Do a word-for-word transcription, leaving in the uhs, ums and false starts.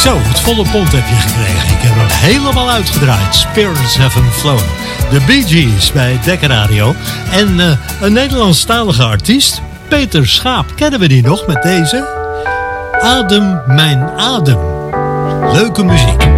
Zo, het volle pond heb je gekregen. Ik heb hem helemaal uitgedraaid. Spirits Have Flown. De Bee Gees bij Dekker Radio. En uh, een Nederlandstalige artiest, Peter Schaap. Kennen we die nog met deze? Adem, mijn adem. Leuke muziek.